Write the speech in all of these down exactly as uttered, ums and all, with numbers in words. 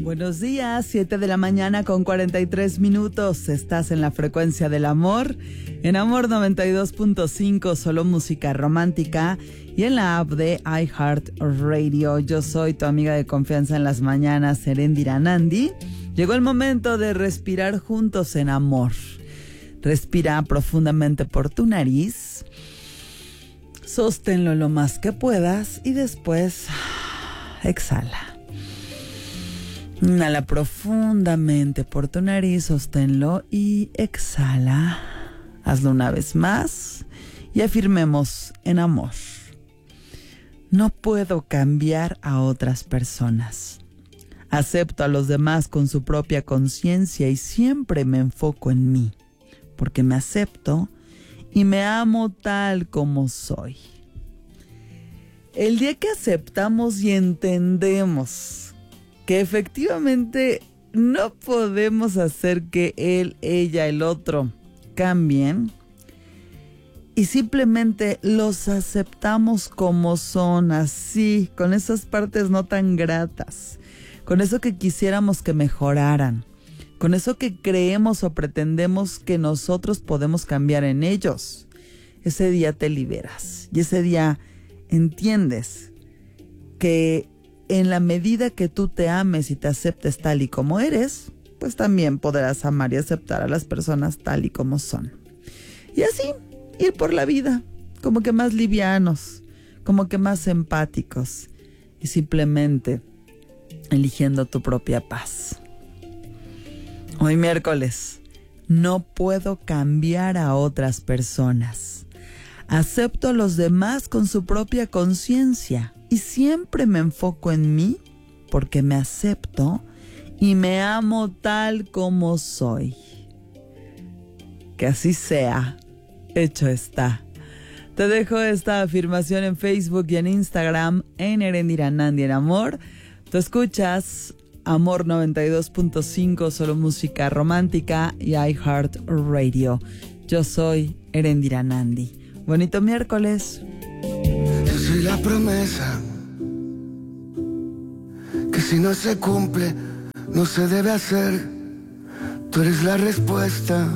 Buenos días, siete de la mañana con cuarenta y tres minutos. Estás en la frecuencia del amor, en Amor noventa y dos punto cinco, solo música romántica, y en la app de iHeartRadio. Yo soy tu amiga de confianza en las mañanas, Erendira Nandi. Llegó el momento de respirar juntos en amor. Respira profundamente por tu nariz, sosténlo lo más que puedas y después exhala. Inhala profundamente por tu nariz, sosténlo y exhala. Hazlo una vez más y afirmemos en amor. No puedo cambiar a otras personas. Acepto a los demás con su propia conciencia y siempre me enfoco en mí, porque me acepto y me amo tal como soy. El día que aceptamos y entendemos que efectivamente no podemos hacer que él, ella, el otro cambien y simplemente los aceptamos como son, así, con esas partes no tan gratas, con eso que quisiéramos que mejoraran, con eso que creemos o pretendemos que nosotros podemos cambiar en ellos. Ese día te liberas y ese día entiendes que en la medida que tú te ames y te aceptes tal y como eres, pues también podrás amar y aceptar a las personas tal y como son. Y así, ir por la vida, como que más livianos, como que más empáticos y simplemente eligiendo tu propia paz. Hoy miércoles, no puedo cambiar a otras personas. Acepto a los demás con su propia conciencia. Y siempre me enfoco en mí porque me acepto y me amo tal como soy. Que así sea. Hecho está. Te dejo esta afirmación en Facebook y en Instagram en Erendira Nandi en Amor. Tú escuchas Amor noventa y dos punto cinco, solo música romántica y iHeartRadio. Yo soy Erendira Nandi. Bonito miércoles. Yo soy la promesa que si no se cumple no se debe hacer. Tú eres la respuesta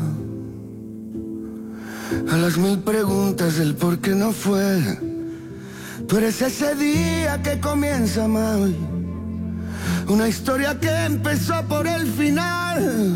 a las mil preguntas del por qué no fue. Tú eres ese día que comienza mal, una historia que empezó por el final.